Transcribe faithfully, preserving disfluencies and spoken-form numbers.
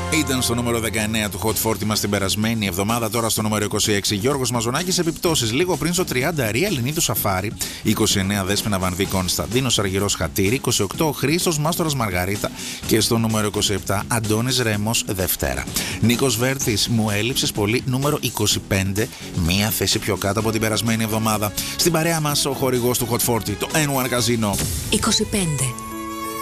Ήταν στο νούμερο δεκαεννέα του Hot φορτί μας την περασμένη εβδομάδα, τώρα στο νούμερο είκοσι έξι. Γιώργος Μαζονάκης, Επιπτώσεις. Λίγο πριν στο τριάντα, Ρία Ελληνίδου Σαφάρη. είκοσι εννέα, Δέσποινα Βανδύ Κωνσταντίνος Αργυρός Χατήρη. είκοσι οκτώ, Χρήστος Μάστορας Μαργαρίτα. Και στο νούμερο είκοσι επτά, Αντώνης Ρέμος Δευτέρα. Νίκος Βέρτης, Μου έλειψες πολύ, νούμερο είκοσι πέντε. Μία θέση πιο κάτω από την περασμένη εβδομάδα. Στην παρέα μας ο χορηγός του Hot φορτί, το N one Casino. είκοσι πέντε.